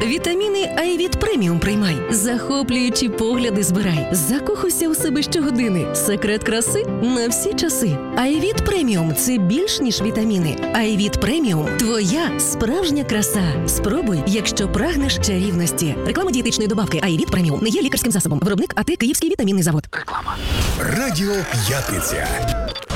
Вітаміни Айвіт Преміум приймай. Захоплюючі погляди збирай. Закохуйся у себе щогодини. Секрет краси на всі часи. Айвіт Преміум – це більш ніж вітаміни. Айвіт Преміум – твоя справжня краса. Спробуй, якщо прагнеш чарівності. Реклама дієтичної добавки Айвіт Преміум не є лікарським засобом. Виробник АТ Київський вітамінний завод. Реклама. Радіо П'ятниця.